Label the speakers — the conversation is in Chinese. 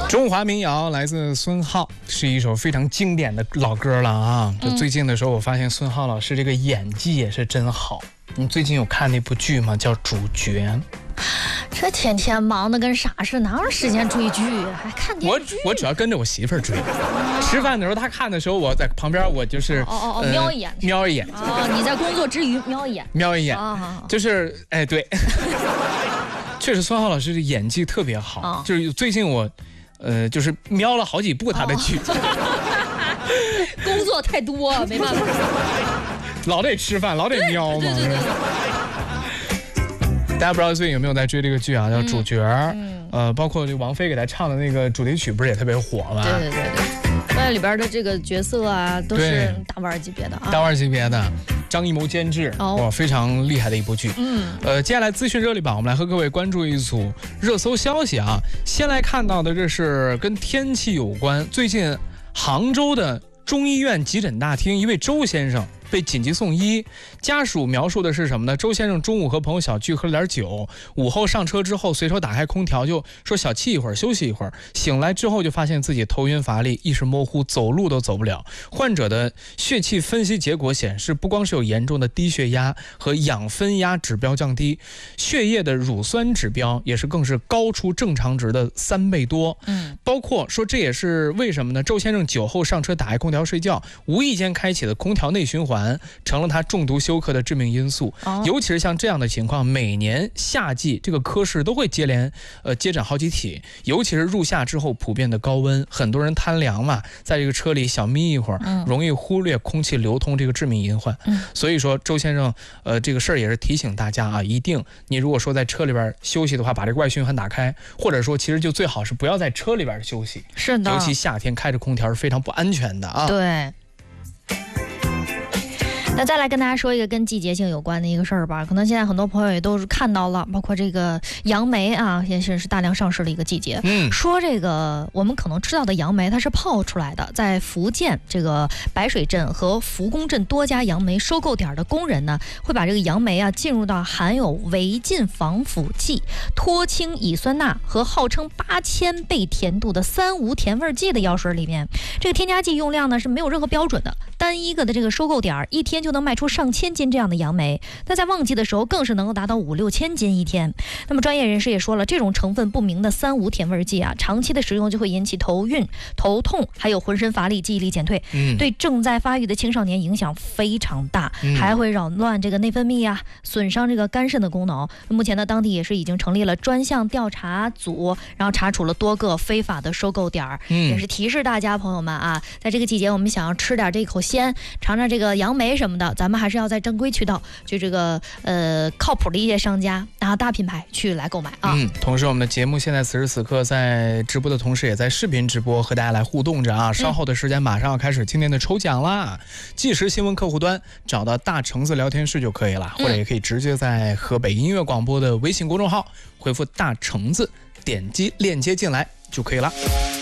Speaker 1: 中华民谣来自孙浩，是一首非常经典的老歌了啊！就最近的时候，我发现孙浩老师这个演技也是真好。你最近有看那部剧吗？叫《主角》。
Speaker 2: 这天天忙得跟啥似的，哪有时间追剧？还看电视剧？
Speaker 1: 我主要跟着我媳妇儿追。吃饭的时候她看的时候，我在旁边，我就是
Speaker 2: 瞄一眼，
Speaker 1: 瞄一眼。
Speaker 2: 你在工作之余瞄一眼，
Speaker 1: 瞄一眼，就是哎对，确实孙浩老师的演技特别好。就是最近我，就是瞄了好几部他的剧。
Speaker 2: 工作太多，没办法。
Speaker 1: 老得吃饭，老得瞄嘛。
Speaker 2: 对。
Speaker 1: 大家不知道最近有没有在追这个剧啊？叫《主角》。包括这王菲给他唱的那个主题曲，不是也特别火吗？
Speaker 2: 对。那里边的这个角色啊，都是大腕级别的啊。
Speaker 1: 大腕级别的，张艺谋监制，哇，非常厉害的一部剧。接下来资讯热力榜，我们来和各位关注一组热搜消息啊。先来看到的，这是跟天气有关。最近杭州的中医院急诊大厅，一位周先生被紧急送医，家属描述的是什么呢？周先生中午和朋友小聚，喝了点酒，午后上车之后随手打开空调，就说小憩一会儿，休息一会儿。醒来之后就发现自己头晕乏力，意识模糊，走路都走不了。患者的血气分析结果显示，不光是有严重的低血压和氧分压指标降低，血液的乳酸指标也是更是高出正常值的3倍多。包括说这也是为什么呢？周先生酒后上车打开空调睡觉，无意间开启的空调内循环成了他中毒休克的致命因素。尤其是像这样的情况，每年夏季这个科室都会接诊好几起，尤其是入夏之后普遍的高温，很多人贪凉嘛，在这个车里小眯一会儿，容易忽略空气流通这个致命隐患。所以说周先生这个事儿也是提醒大家啊，一定你如果说在车里边休息的话，把这个外循环打开，或者说其实就最好是不要在车里边休息。
Speaker 2: 是的，
Speaker 1: 尤其夏天开着空调是非常不安全的啊。
Speaker 2: 对。那再来跟大家说一个跟季节性有关的一个事儿吧，可能现在很多朋友也都是看到了，包括这个杨梅啊，也是大量上市的一个季节。说这个我们可能吃到的杨梅，它是泡出来的，在福建这个白水镇和福公镇多家杨梅收购点的工人呢，会把这个杨梅啊进入到含有违禁防腐剂、脱氢乙酸钠和号称8000倍甜度的3无甜味剂的药水里面。这个添加剂用量呢是没有任何标准的，单一个的这个收购点一天就能卖出上千斤这样的杨梅，那在旺季的时候更是能够达到5-6千斤一天。那么专业人士也说了，这种成分不明的3无甜味剂啊，长期的使用就会引起头晕、头痛，还有浑身乏力、记忆力减退，对正在发育的青少年影响非常大，还会扰乱这个内分泌啊，损伤这个肝肾的功能。目前呢，当地也是已经成立了专项调查组，然后查处了多个非法的收购点，也是提示大家朋友们啊，在这个季节我们想要吃点这口鲜，尝尝这个杨梅什么的，咱们还是要在正规渠道，就这个靠谱的一些商家啊，大品牌去来购买啊。
Speaker 1: 同时我们的节目现在此时此刻在直播的同时，也在视频直播和大家来互动着啊。稍后的时间马上要开始今天的抽奖啦，即时新闻客户端找到大橙子聊天室就可以了，或者也可以直接在河北音乐广播的微信公众号回复大橙子，点击链接进来就可以了。